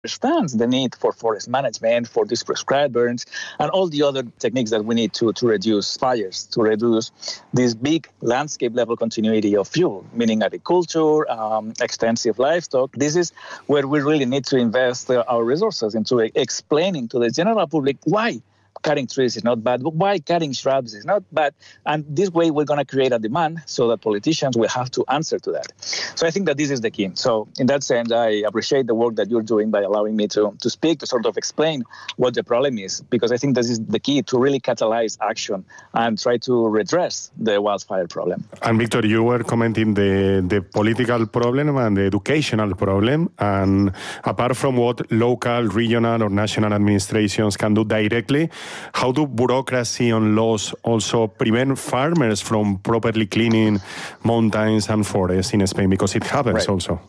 understands the need for forest management, for these prescribed burns, and all the other techniques that we need to reduce fires, to reduce this big landscape level continuity of fuel, meaning agriculture, extensive livestock. This is where we really need to invest our resources into explaining to the general public why cutting trees is not bad, but why cutting shrubs is not bad. And this way we're going to create a demand so that politicians will have to answer to that. So I think that this is the key. So in that sense, I appreciate the work that you're doing by allowing me to speak, to sort of explain what the problem is, because I think this is the key to really catalyze action and try to redress the wildfire problem. And Victor, you were commenting the political problem and the educational problem. And apart from what local, regional or national administrations can do directly, how do bureaucracy and laws also prevent farmers from properly cleaning mountains and forests in Spain? Because it happens also.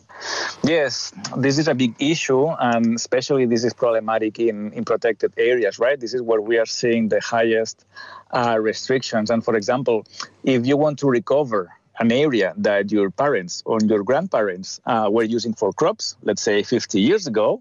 Yes, this is a big issue, and especially this is problematic in protected areas, right? This is where we are seeing the highest restrictions. And for example, if you want to recover an area that your parents or your grandparents were using for crops, let's say 50 years ago,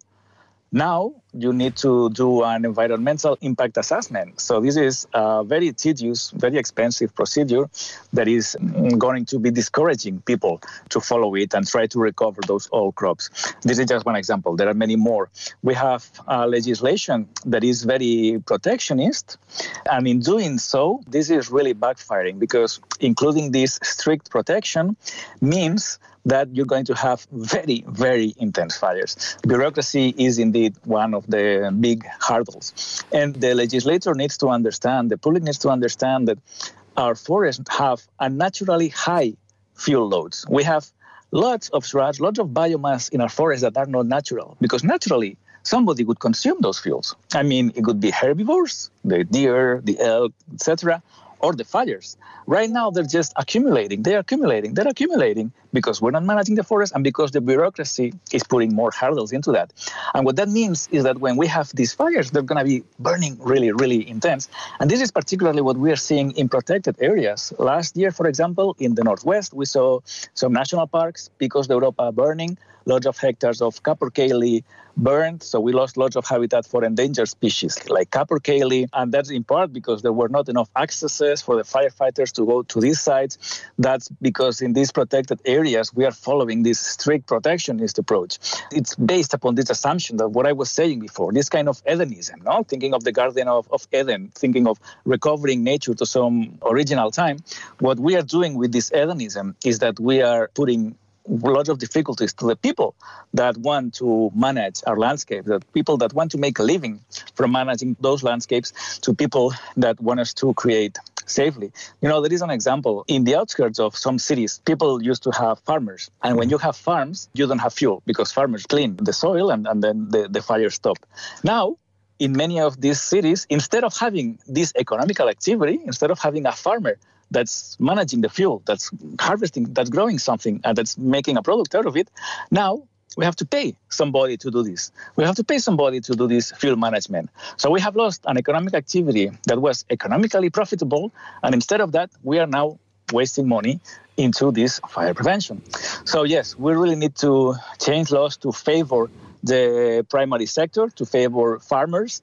now you need to do an environmental impact assessment. So this is a very tedious, very expensive procedure that is going to be discouraging people to follow it and try to recover those old crops. This is just one example. There are many more. We have legislation that is very protectionist, and in doing so, this is really backfiring, because including this strict protection means that you're going to have very, very intense fires. Bureaucracy is indeed one of the big hurdles. And the legislator needs to understand, the public needs to understand that our forests have unnaturally high fuel loads. We have lots of shrubs, lots of biomass in our forests that are not natural, because naturally somebody would consume those fuels. I mean, it could be herbivores, the deer, the elk, etc., or the fires. Right now, they're just accumulating. They're accumulating because we're not managing the forest and because the bureaucracy is putting more hurdles into that. And what that means is that when we have these fires, they're going to be burning really, really intense. And this is particularly what we are seeing in protected areas. Last year, for example, in the Northwest, we saw some national parks, Picos de Europa, burning, lots of hectares of capercaillie burned, so we lost lots of habitat for endangered species like capercaillie, and that's in part because there were not enough accesses for the firefighters to go to these sites. That's because in these protected areas we are following this strict protectionist approach. It's based upon this assumption that what I was saying before, this kind of Edenism, no? Thinking of the Garden of Eden, thinking of recovering nature to some original time. What we are doing with this Edenism is that we are putting lots of difficulties to the people that want to manage our landscape, the people that want to make a living from managing those landscapes, to people that want us to create safely. You know, there is an example. In the outskirts of some cities, people used to have farmers. And when you have farms, you don't have fuel because farmers clean the soil and then the fires stop. Now, in many of these cities, instead of having this economical activity, instead of having a farmer that's managing the fuel, that's harvesting, that's growing something, and that's making a product out of it, now we have to pay somebody to do this. We have to pay somebody to do this fuel management. So we have lost an economic activity that was economically profitable, and instead of that, we are now wasting money into this fire prevention. So yes, we really need to change laws to favor the primary sector, to favor farmers,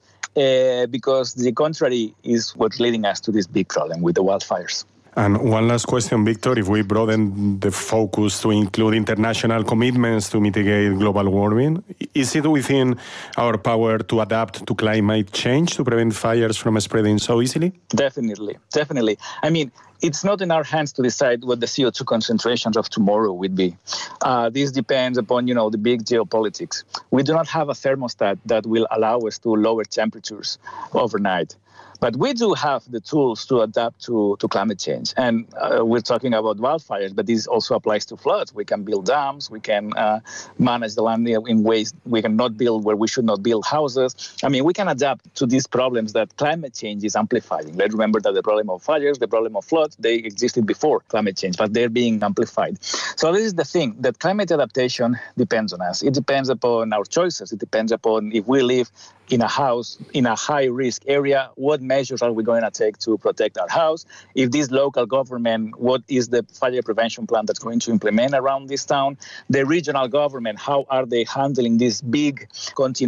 because the contrary is what's leading us to this big problem with the wildfires. And one last question, Victor, if we broaden the focus to include international commitments to mitigate global warming, is it within our power to adapt to climate change to prevent fires from spreading so easily? Definitely. I mean, it's not in our hands to decide what the CO2 concentrations of tomorrow would be. This depends upon, the big geopolitics. We do not have a thermostat that will allow us to lower temperatures overnight. But we do have the tools to adapt to climate change. And we're talking about wildfires, but this also applies to floods. We can build dams. We can manage the land in ways we cannot build where we should not build houses. I mean, we can adapt to these problems that climate change is amplifying. Let's remember that the problem of fires, the problem of floods, they existed before climate change, but they're being amplified. So this is the thing, that climate adaptation depends on us. It depends upon our choices. It depends upon if we live in a house in a high-risk area, what measures are we going to take to protect our house? If this local government, what is the fire prevention plan that's going to implement around this town? The regional government, how are they handling this big continuous